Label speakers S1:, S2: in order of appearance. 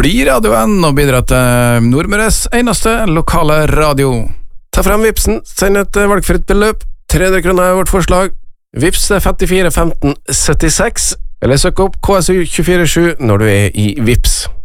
S1: bli radioen og bidra til Nordmøres eneste lokale radio.
S2: Ta frem Vipsen, send et valgfritt beløp. 300 kroner vårt forslag. Vips 54 15 76, eller søk opp KSU 247 når du i Vips.